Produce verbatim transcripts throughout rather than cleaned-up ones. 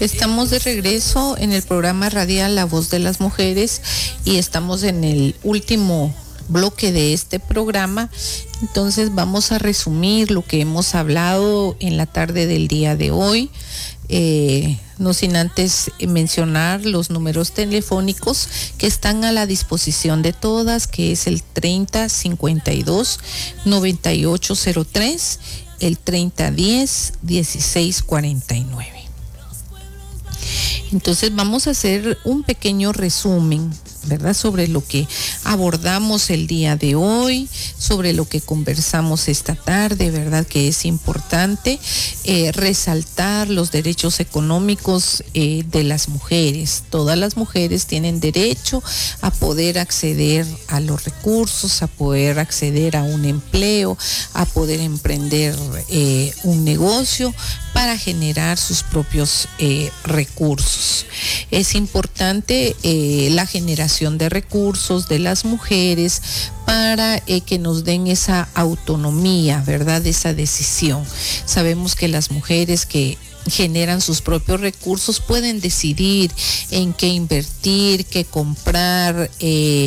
Estamos de regreso en el programa radial La Voz de las Mujeres y estamos en el último bloque de este programa. Entonces vamos a resumir lo que hemos hablado en la tarde del día de hoy. Eh, no sin antes mencionar los números telefónicos que están a la disposición de todas, que es el treinta cincuenta y dos noventa y ocho cero tres, el treinta diez dieciséis cuarenta y nueve. Entonces vamos a hacer un pequeño resumen, ¿verdad?, sobre lo que abordamos el día de hoy, sobre lo que conversamos esta tarde, ¿verdad?, que es importante eh, resaltar los derechos económicos eh, de las mujeres. Todas las mujeres tienen derecho a poder acceder a los recursos, a poder acceder a un empleo, a poder emprender eh, un negocio para generar sus propios eh, recursos. Es importante eh, la generación de recursos de las mujeres para eh, que nos den esa autonomía, ¿verdad?, esa decisión. Sabemos que las mujeres que generan sus propios recursos pueden decidir en qué invertir, qué comprar, eh,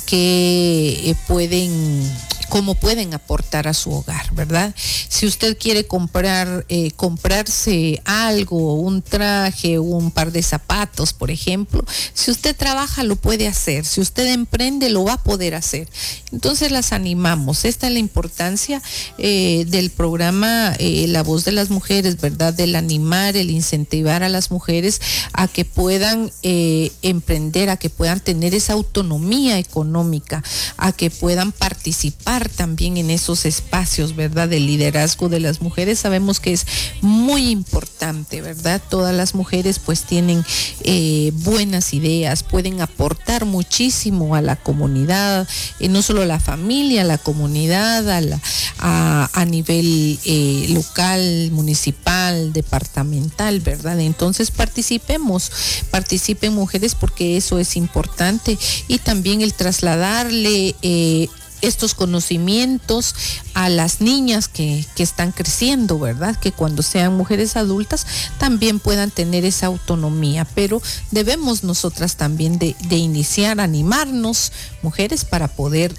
qué eh, pueden... cómo pueden aportar a su hogar, ¿verdad? Si usted quiere comprar, eh, comprarse algo, un traje, un par de zapatos, por ejemplo, si usted trabaja lo puede hacer, si usted emprende lo va a poder hacer. Entonces las animamos. Esta es la importancia eh, del programa eh, La Voz de las Mujeres, ¿verdad? Del animar, el incentivar a las mujeres a que puedan eh, emprender, a que puedan tener esa autonomía económica, a que puedan participar también en esos espacios, ¿verdad?, de liderazgo de las mujeres. Sabemos que es muy importante, ¿verdad? Todas las mujeres pues tienen eh, buenas ideas, pueden aportar muchísimo a la comunidad, eh, no solo a la familia, a la comunidad, a, la, a, a nivel eh, local, municipal, departamental, ¿verdad? Entonces participemos, participen mujeres, porque eso es importante, y también el trasladarle eh, estos conocimientos a las niñas que, que están creciendo, ¿verdad? Que cuando sean mujeres adultas también puedan tener esa autonomía, pero debemos nosotras también de, de iniciar, animarnos, mujeres, para poder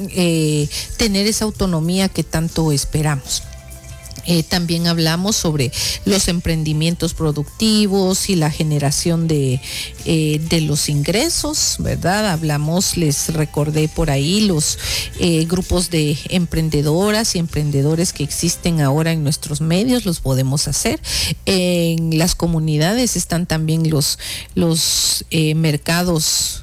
eh, tener esa autonomía que tanto esperamos. Eh, también hablamos sobre los emprendimientos productivos y la generación de, eh, de los ingresos, ¿verdad? Hablamos, les recordé por ahí, los eh, grupos de emprendedoras y emprendedores que existen ahora en nuestros medios, los podemos hacer. En las comunidades están también los, los eh, mercados.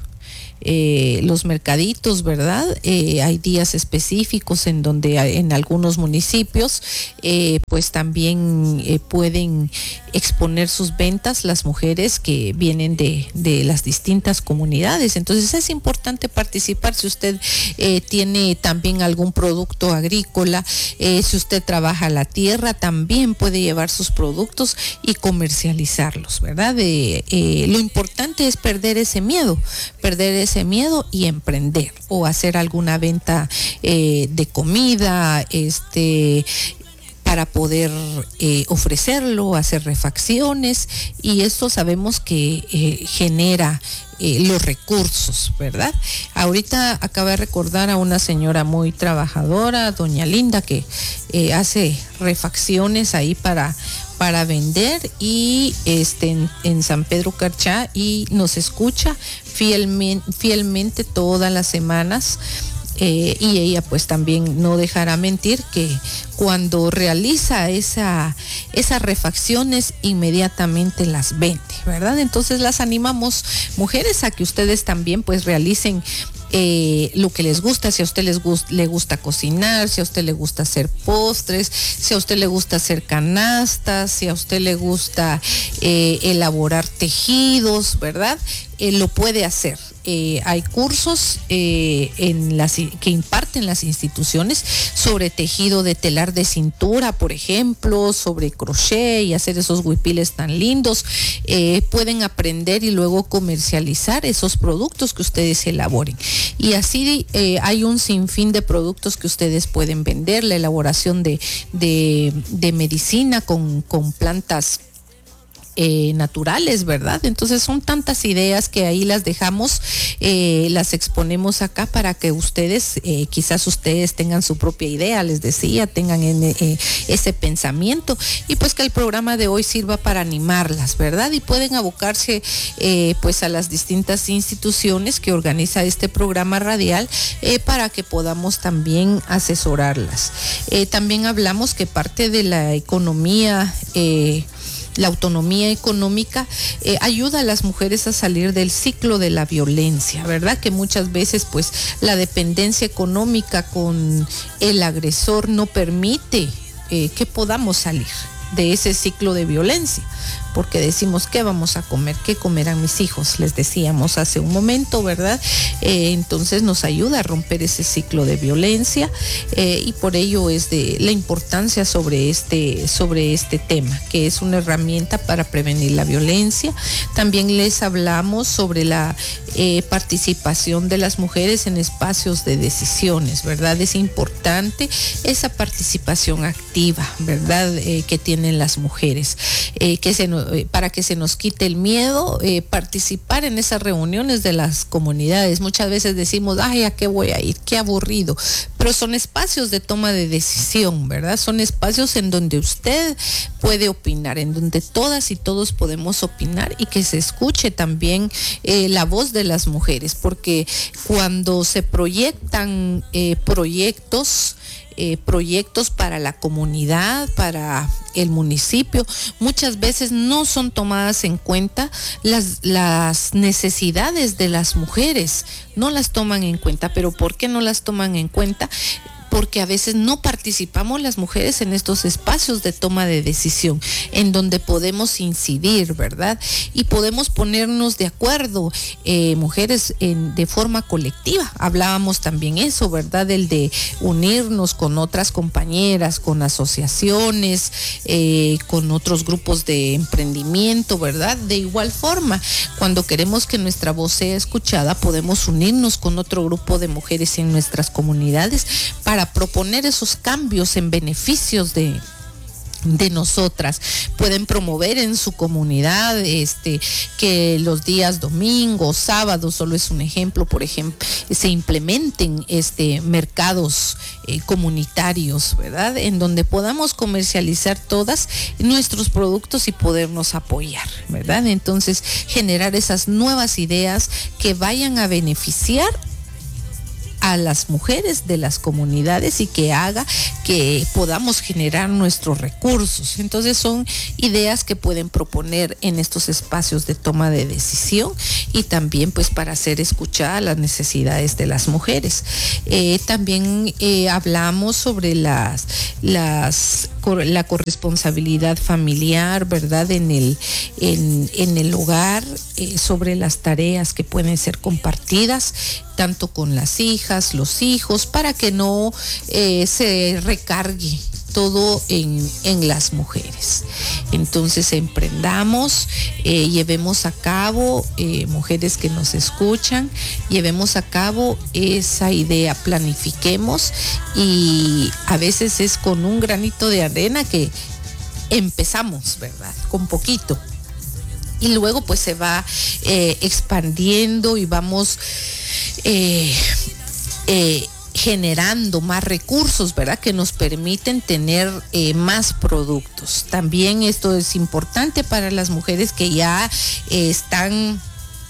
Eh, los mercaditos, ¿verdad? Eh, hay días específicos en donde hay, en algunos municipios eh, pues también eh, pueden exponer sus ventas las mujeres que vienen de, de las distintas comunidades. Entonces es importante participar. Si usted eh, tiene también algún producto agrícola, eh, si usted trabaja la tierra, también puede llevar sus productos y comercializarlos, ¿verdad? Eh, eh, lo importante es perder ese miedo, perder ese ese miedo y emprender, o hacer alguna venta eh, de comida, este para poder eh, ofrecerlo, hacer refacciones, y esto sabemos que eh, genera eh, los recursos, ¿verdad? Ahorita acabo de recordar a una señora muy trabajadora, doña Linda, que eh, hace refacciones ahí para para vender, y este en, en San Pedro Carchá, y nos escucha fielmente, fielmente todas las semanas. Eh, y ella pues también no dejará mentir que cuando realiza esa, esas refacciones inmediatamente las vende, ¿verdad? Entonces las animamos, mujeres, a que ustedes también pues realicen Eh, lo que les gusta. Si a usted les gust, le gusta cocinar, si a usted le gusta hacer postres, si a usted le gusta hacer canastas, si a usted le gusta eh, elaborar tejidos, ¿verdad? Eh, lo puede hacer. Eh, hay cursos eh, en las, que imparten las instituciones sobre tejido de telar de cintura, por ejemplo, sobre crochet y hacer esos huipiles tan lindos. Eh, pueden aprender y luego comercializar esos productos que ustedes elaboren. Y así eh, hay un sinfín de productos que ustedes pueden vender, la elaboración de, de, de medicina con, con plantas eh, naturales, ¿verdad? Entonces son tantas ideas que ahí las dejamos, eh, las exponemos acá para que ustedes, eh, quizás ustedes tengan su propia idea, les decía, tengan en, eh, ese pensamiento, y pues que el programa de hoy sirva para animarlas, ¿verdad? Y pueden abocarse eh, pues a las distintas instituciones que organiza este programa radial eh, para que podamos también asesorarlas. Eh, también hablamos que parte de la economía, eh, la autonomía económica eh, ayuda a las mujeres a salir del ciclo de la violencia, ¿verdad? Que muchas veces pues la dependencia económica con el agresor no permite eh, que podamos salir de ese ciclo de violencia, porque decimos, ¿qué vamos a comer? ¿Qué comerán mis hijos? Les decíamos hace un momento, ¿verdad? Eh, entonces nos ayuda a romper ese ciclo de violencia eh, y por ello es de la importancia sobre este, sobre este tema, que es una herramienta para prevenir la violencia. También les hablamos sobre la eh, participación de las mujeres en espacios de decisiones, ¿verdad? Es importante esa participación activa, ¿verdad? Eh, que tienen las mujeres, eh, que se nos para que se nos quite el miedo, eh, participar en esas reuniones de las comunidades. Muchas veces decimos, ay, ¿a qué voy a ir? Qué aburrido. Pero son espacios de toma de decisión, ¿verdad? Son espacios en donde usted puede opinar, en donde todas y todos podemos opinar y que se escuche también eh, la voz de las mujeres, porque cuando se proyectan eh, proyectos, Eh, proyectos para la comunidad, para el municipio, muchas veces no son tomadas en cuenta las, las necesidades de las mujeres, no las toman en cuenta. ¿Pero por qué no las toman en cuenta? Porque a veces no participamos las mujeres en estos espacios de toma de decisión, en donde podemos incidir, ¿verdad? Y podemos ponernos de acuerdo, eh, mujeres, en, de forma colectiva. Hablábamos también eso, ¿verdad? El de unirnos con otras compañeras, con asociaciones, eh, con otros grupos de emprendimiento, ¿verdad? De igual forma, cuando queremos que nuestra voz sea escuchada, podemos unirnos con otro grupo de mujeres en nuestras comunidades para para proponer esos cambios en beneficios de de nosotras. Pueden promover en su comunidad este que los días domingos, sábados, solo es un ejemplo, por ejemplo, se implementen este mercados eh, comunitarios, ¿verdad? En donde podamos comercializar todas nuestros productos y podernos apoyar, ¿verdad? Entonces, generar esas nuevas ideas que vayan a beneficiar a las mujeres de las comunidades y que haga que podamos generar nuestros recursos. Entonces son ideas que pueden proponer en estos espacios de toma de decisión y también pues para hacer escuchadas las necesidades de las mujeres. Eh, también eh, hablamos sobre las, las la corresponsabilidad familiar, ¿verdad? En el, en, en el hogar, eh, sobre las tareas que pueden ser compartidas tanto con las hijas, los hijos, para que no eh, se recargue todo en, en las mujeres. Entonces emprendamos, eh, llevemos a cabo, eh, mujeres que nos escuchan, llevemos a cabo esa idea, planifiquemos, y a veces es con un granito de arena que empezamos, ¿verdad? Con poquito. Y luego pues se va eh, expandiendo y vamos eh, eh, generando más recursos, ¿verdad? Que nos permiten tener eh, más productos. También esto es importante para las mujeres que ya eh, están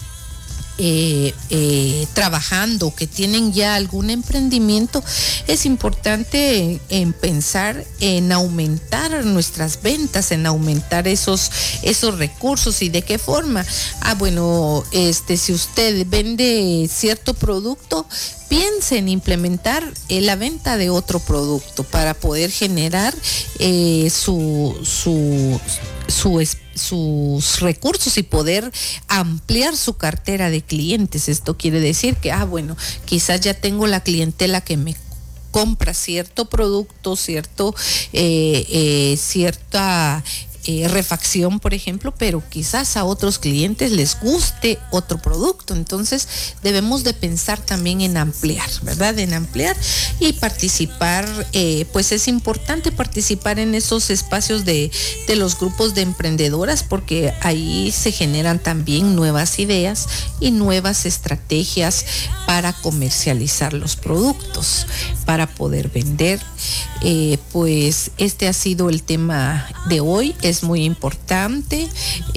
Eh, eh, trabajando, que tienen ya algún emprendimiento. Es importante en, en pensar en aumentar nuestras ventas, en aumentar esos, esos recursos. ¿Y de qué forma? Ah, bueno, este, si usted vende cierto producto, piense en implementar eh, la venta de otro producto para poder generar eh, su, su, su sus recursos y poder ampliar su cartera de clientes. Esto quiere decir que, ah, bueno, quizás ya tengo la clientela que me compra cierto producto, cierto, eh, eh, cierta eh, refacción, por ejemplo, pero quizás a otros clientes les guste otro producto. Entonces debemos de pensar también en ampliar, ¿verdad? En ampliar y participar, eh, pues es importante participar en esos espacios de, de los grupos de emprendedoras, porque ahí se generan también nuevas ideas y nuevas estrategias para comercializar los productos, para poder vender. Eh, pues este ha sido el tema de hoy, es muy importante.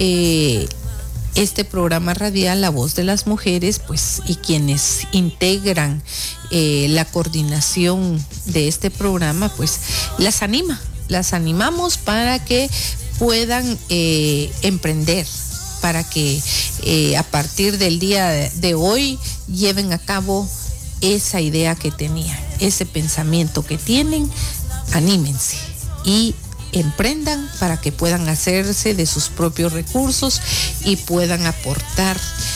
Eh, este programa radial La Voz de las Mujeres, pues, y quienes integran eh, la coordinación de este programa, pues las anima, las animamos para que puedan eh, emprender, para que eh, a partir del día de hoy lleven a cabo esa idea que tenían, ese pensamiento que tienen. Anímense y emprendan para que puedan hacerse de sus propios recursos y puedan aportar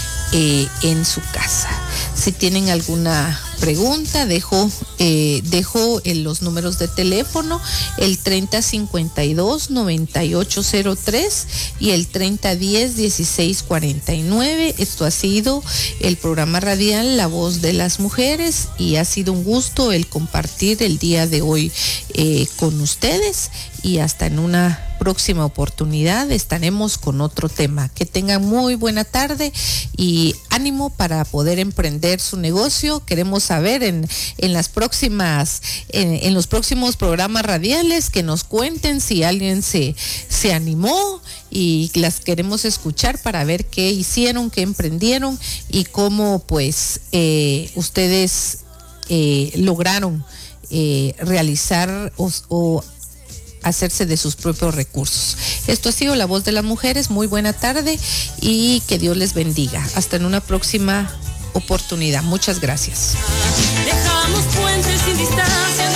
eh, en su casa. Si tienen alguna pregunta, dejo, eh, dejo en los números de teléfono, el treinta cincuenta y dos noventa y ocho cero tres y el treinta diez dieciséis cuarenta y nueve. Esto ha sido el programa radial La Voz de las Mujeres y ha sido un gusto el compartir el día de hoy eh, con ustedes, y hasta en una próxima oportunidad estaremos con otro tema. Que tengan muy buena tarde y ánimo para poder emprender su negocio. Queremos saber en, en las próximas, en, en los próximos programas radiales, que nos cuenten si alguien se, se animó, y las queremos escuchar para ver qué hicieron, qué emprendieron y cómo pues eh, ustedes eh, lograron eh, realizar o, o hacerse de sus propios recursos. Esto ha sido La Voz de las Mujeres. Muy buena tarde y que Dios les bendiga. Hasta en una próxima oportunidad. Muchas gracias. Dejamos puentes sin distancia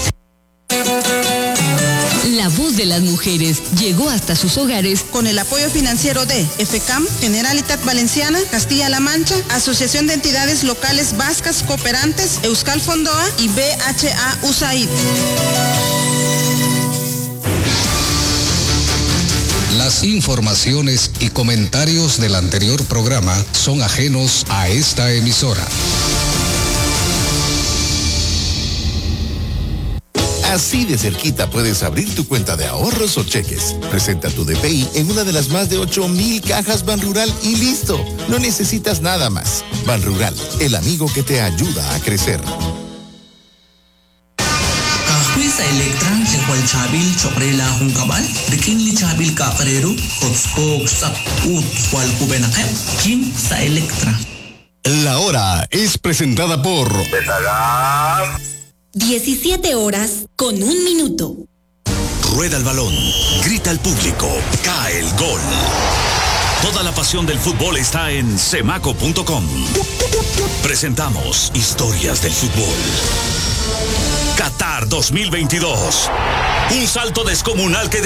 ni fronteras. La Voz de las Mujeres llegó hasta sus hogares con el apoyo financiero de EFECAM, Generalitat Valenciana, Castilla-La Mancha, Asociación de Entidades Locales Vascas Cooperantes, Euskal Fondoa y B H A U S A I D. Las informaciones y comentarios del anterior programa son ajenos a esta emisora. Así de cerquita puedes abrir tu cuenta de ahorros o cheques. Presenta tu D P I en una de las más de ocho mil cajas Banrural y listo. No necesitas nada más. Banrural, el amigo que te ayuda a crecer. Sa Electra, el cual Chabil, Choprela, Hunkabal, de Kinli Chabil Caprero, Hotspok, Sap, Ut, cual Kubenakem, Kim sa Electra. La hora es presentada por diecisiete horas con un minuto. Rueda el balón, grita el público, cae el gol. Toda la pasión del fútbol está en semaco punto com. Presentamos Historias del Fútbol. Qatar dos mil veintidós. Un salto descomunal que